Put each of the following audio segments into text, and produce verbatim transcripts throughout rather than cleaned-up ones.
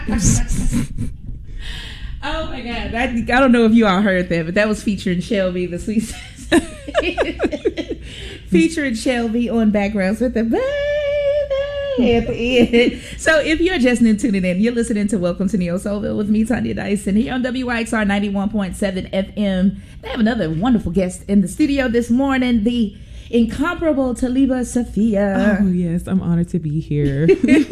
Oh my God. I, I don't know if you all heard that, but that was featuring Shelby, the sweet featuring Shelby on Backgrounds with the baby at the end. So if you're just new tuning in, you're listening to Welcome to Neo Soulville with me, Tanya Dyson, here on W Y X R ninety-one point seven F M. I have another wonderful guest in the studio this morning, the incomparable Taliba Sophia. Oh, yes. I'm honored to be here.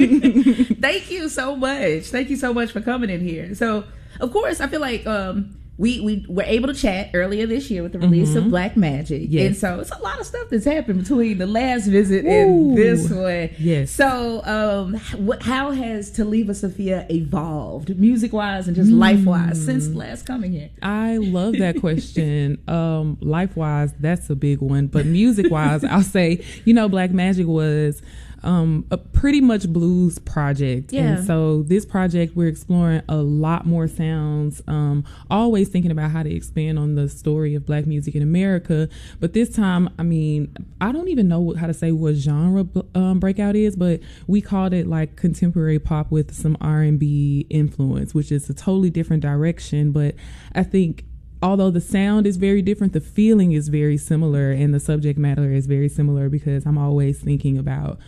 Thank you so much. Thank you so much for coming in here. So, of course, I feel like um, we, we were able to chat earlier this year with the release mm-hmm. of Black Magic. Yes. And so it's a lot of stuff that's happened between the last visit Ooh. and this one. Yes. So um, what, how has Taliba Sophia evolved music-wise and just mm. life-wise since last coming here? I love that question. um, life-wise, that's a big one. But music-wise, I'll say, you know, Black Magic was um a pretty much blues project, yeah. And so this project we're exploring a lot more sounds, um always thinking about how to expand on the story of Black music in America. But this time, I mean, I don't even know how to say what genre um, Breakout is, but we called it like contemporary pop with some R and B influence, which is a totally different direction. But I think although the sound is very different, the feeling is very similar and the subject matter is very similar, because I'm always thinking about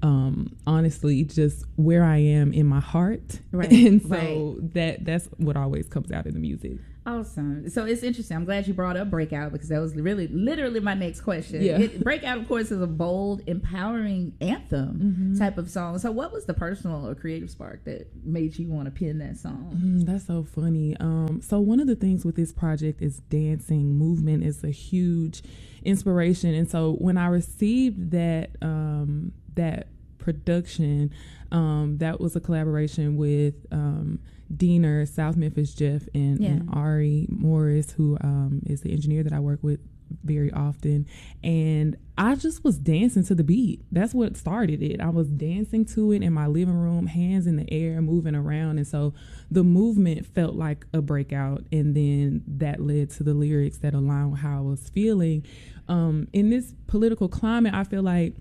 um honestly just where I am in my heart, right? And so right. that that's what always comes out in the music. Awesome. So it's interesting. I'm glad you brought up Breakout, because that was really literally my next question. Yeah. It, Breakout, of course, is a bold, empowering anthem mm-hmm. type of song. So what was the personal or creative spark that made you want to pen that song? Mm, that's so funny. Um, so one of the things with this project is dancing. Movement is a huge inspiration. And so when I received that um, that production, um, that was a collaboration with um, Diener, South Memphis Jeff, and, yeah. and Ari Morris, who um, is the engineer that I work with very often. And I just was dancing to the beat. That's what started it. I was dancing to it in my living room, hands in the air, moving around. And so the movement felt like a breakout. And then that led to the lyrics that aligned with how I was feeling. Um, in this political climate, I feel like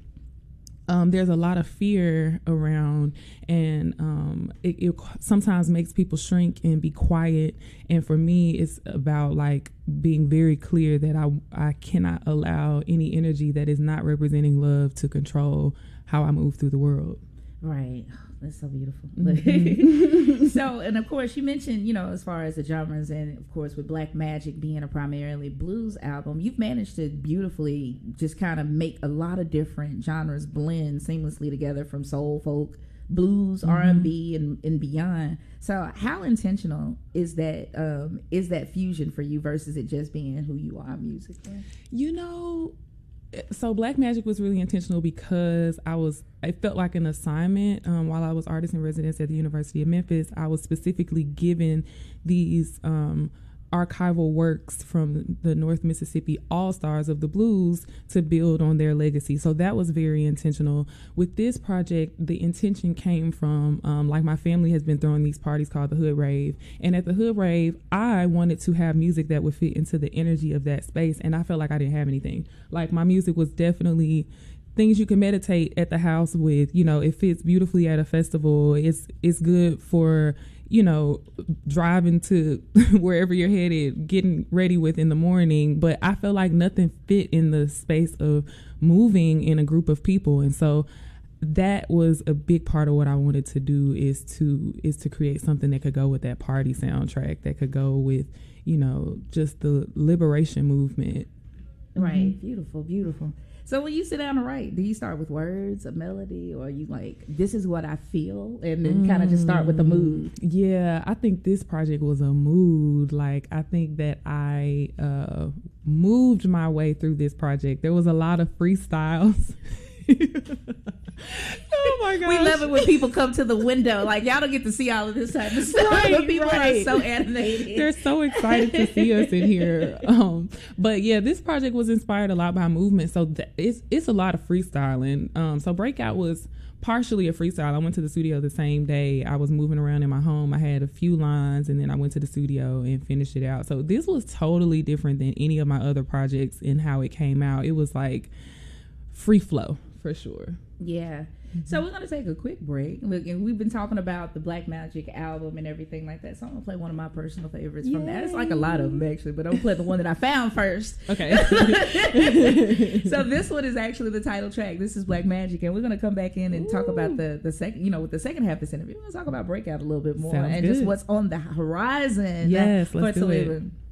Um, there's a lot of fear around, and um, it, it sometimes makes people shrink and be quiet. And for me, it's about like being very clear that I I cannot allow any energy that is not representing love to control how I move through the world. Right. That's so beautiful. Mm-hmm. So, and of course, you mentioned, you know, as far as the genres, and of course, with Black Magic being a primarily blues album, you've managed to beautifully just kind of make a lot of different genres blend seamlessly together, from soul, folk, blues, mm-hmm. R and B, and, and beyond. So, how intentional is that? Um, is that fusion for you versus it just being who you are musically? You know. So Black Magic was really intentional because I was, it felt like an assignment. Um, while I was artist in residence at the University of Memphis, I was specifically given these um, archival works from the North Mississippi All-Stars of the Blues to build on their legacy. So that was very intentional. With this project, the intention came from, um, like my family has been throwing these parties called the Hood Rave. And at the Hood Rave, I wanted to have music that would fit into the energy of that space. And I felt like I didn't have anything. Like my music was definitely things you can meditate at the house with. You know, it fits beautifully at a festival. It's, it's good for, you know, driving to wherever you're headed, getting ready with in the morning. But I felt like nothing fit in the space of moving in a group of people. And so that was a big part of what I wanted to do, is to is to create something that could go with that party soundtrack, that could go with, you know, just the liberation movement. Right. Mm-hmm. Beautiful, beautiful. So when you sit down to write, do you start with words, a melody, or are you like, this is what I feel, and then mm. kind of just start with the mood? Yeah, I think this project was a mood. Like, I think that I uh, moved my way through this project. There was a lot of freestyles. Oh my god, we love it when people come to the window. Like, y'all don't get to see all of this type of stuff, right, but people right. are so animated. They're so excited to see us in here. Um, but yeah, this project was inspired a lot by movement. So th- it's it's a lot of freestyling. Um, so Breakout was partially a freestyle. I went to the studio the same day. I was moving around in my home. I had a few lines, and then I went to the studio and finished it out. So this was totally different than any of my other projects in how it came out. It was like free flow. For sure. Yeah. So we're going to take a quick break. Look, and we've been talking about the Black Magic album and everything like that. So I'm going to play one of my personal favorites Yay. From that. It's like a lot of them, actually, but I'm going to play the one that I found first. Okay. So this one is actually the title track. This is Black Magic, and we're going to come back in and Ooh. Talk about the, the second, you know, with the second half of this interview. We're going to talk about Breakout a little bit more. Sounds and good. Just what's on the horizon. Yes, let's do Tallulah. it.